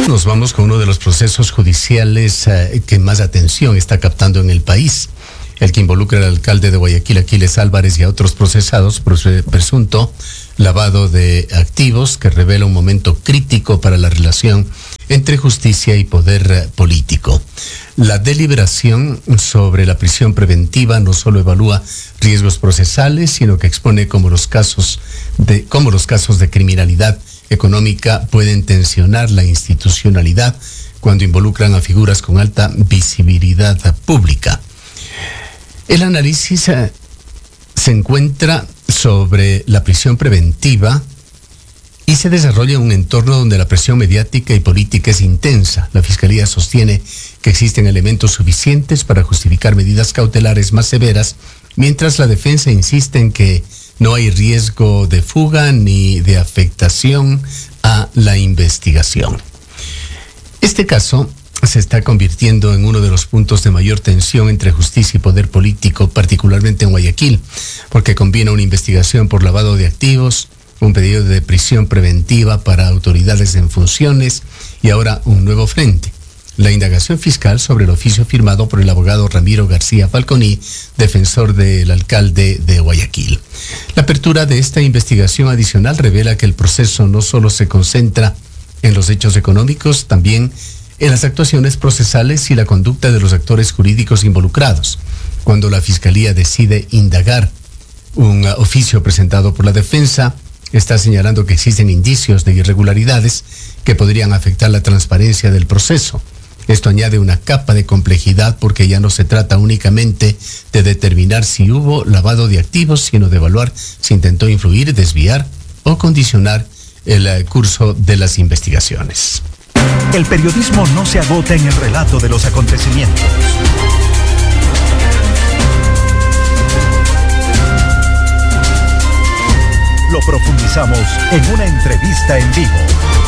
Nos vamos con uno de los procesos judiciales que más atención está captando en el país, el que involucra al alcalde de Guayaquil, Aquiles Álvarez, y a otros procesados por presunto lavado de activos, que revela un momento crítico para la relación entre justicia y poder político. La deliberación sobre la prisión preventiva no solo evalúa riesgos procesales, sino que expone cómo los casos de criminalidad económica pueden tensionar la institucionalidad cuando involucran a figuras con alta visibilidad pública. El análisis se encuentra sobre la prisión preventiva y se desarrolla en un entorno donde la presión mediática y política es intensa. La Fiscalía sostiene que existen elementos suficientes para justificar medidas cautelares más severas, mientras la defensa insiste en que no hay riesgo de fuga ni de afectación a la investigación. Este caso se está convirtiendo en uno de los puntos de mayor tensión entre justicia y poder político, particularmente en Guayaquil, porque combina una investigación por lavado de activos, un pedido de prisión preventiva para autoridades en funciones y ahora un nuevo frente: la indagación fiscal sobre el oficio firmado por el abogado Ramiro García Falconi, defensor del alcalde de Guayaquil. La apertura de esta investigación adicional revela que el proceso no solo se concentra en los hechos económicos, también en las actuaciones procesales y la conducta de los actores jurídicos involucrados. Cuando la Fiscalía decide indagar un oficio presentado por la defensa, está señalando que existen indicios de irregularidades que podrían afectar la transparencia del proceso. Esto añade una capa de complejidad porque ya no se trata únicamente de determinar si hubo lavado de activos, sino de evaluar si intentó influir, desviar o condicionar el curso de las investigaciones. El periodismo no se agota en el relato de los acontecimientos. Lo profundizamos en una entrevista en vivo.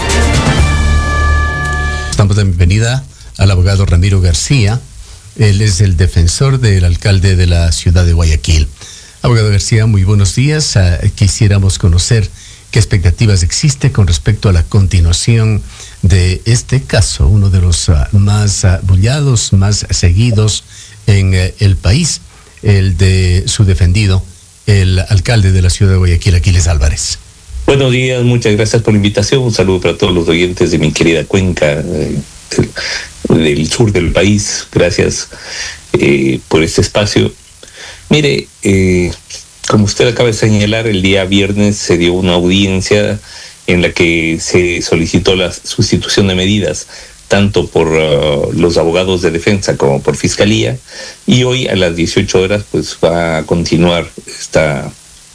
Damos la bienvenida al abogado Ramiro García. Él es el defensor del alcalde de la ciudad de Guayaquil. Abogado García, muy buenos días. Quisiéramos conocer qué expectativas existe con respecto a la continuación de este caso, uno de los más bullados, más seguidos en el país, el de su defendido, el alcalde de la ciudad de Guayaquil, Aquiles Álvarez. Buenos días, muchas gracias por la invitación. Un saludo para todos los oyentes de mi querida cuenca del sur del país. Gracias por este espacio. Mire, como usted acaba de señalar, el día viernes se dio una audiencia en la que se solicitó la sustitución de medidas, tanto por los abogados de defensa como por Fiscalía, y hoy a las 18 horas pues va a continuar esta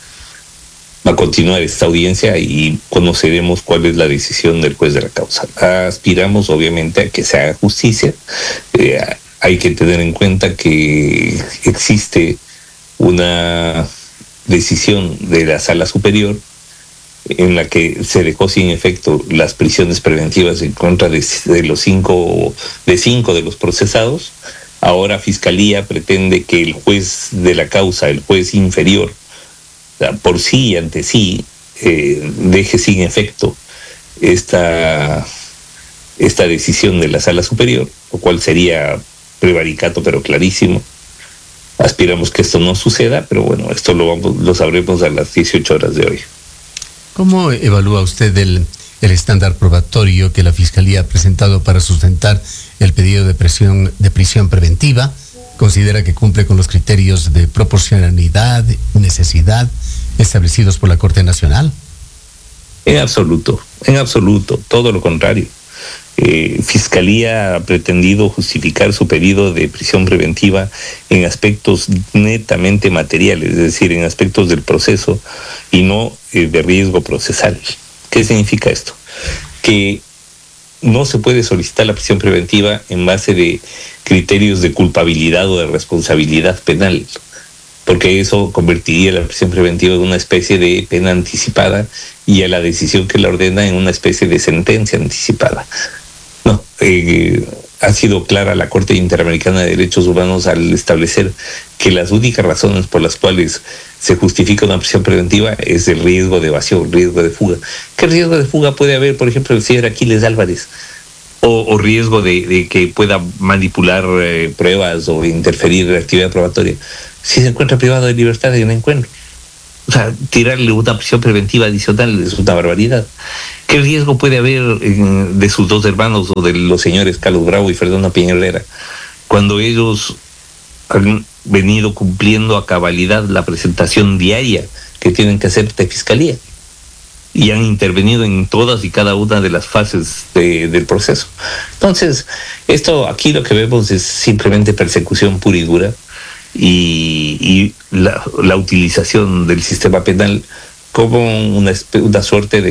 audiencia y conoceremos cuál es la decisión del juez de la causa. Aspiramos obviamente a que se haga justicia. Hay que tener en cuenta que existe una decisión de la Sala Superior en la que se dejó sin efecto las prisiones preventivas en contra de cinco de los procesados. Ahora Fiscalía pretende que el juez de la causa, el juez inferior, por sí y ante sí, deje sin efecto esta decisión de la Sala Superior, lo cual sería prevaricato pero clarísimo. Aspiramos que esto no suceda, pero bueno, esto lo sabremos a las 18 horas de hoy. ¿Cómo evalúa usted el estándar probatorio que la Fiscalía ha presentado para sustentar el pedido de prisión preventiva? ¿Considera que cumple con los criterios de proporcionalidad, necesidad establecidos por la Corte Nacional? En absoluto, todo lo contrario. Fiscalía ha pretendido justificar su pedido de prisión preventiva en aspectos netamente materiales, es decir, en aspectos del proceso y no de riesgo procesal. ¿Qué significa esto? Que no se puede solicitar la prisión preventiva en base de criterios de culpabilidad o de responsabilidad penal, porque eso convertiría la prisión preventiva en una especie de pena anticipada y a la decisión que la ordena en una especie de sentencia anticipada. No, ha sido clara la Corte Interamericana de Derechos Humanos al establecer que las únicas razones por las cuales se justifica una prisión preventiva es el riesgo de evasión, riesgo de fuga. ¿Qué riesgo de fuga puede haber, por ejemplo, el señor Aquiles Álvarez? o riesgo de que pueda manipular pruebas o interferir en la actividad probatoria. Si se encuentra privado de libertad de un encuentro, o sea, tirarle una prisión preventiva adicional es una barbaridad. ¿Qué riesgo puede haber de sus dos hermanos o de los señores Carlos Bravo y Fernando Peña Herrera cuando ellos han venido cumpliendo a cabalidad la presentación diaria que tienen que hacer de fiscalía y han intervenido en todas y cada una de las fases del proceso? Entonces, esto aquí lo que vemos es simplemente persecución pura y dura, y la utilización del sistema penal como una suerte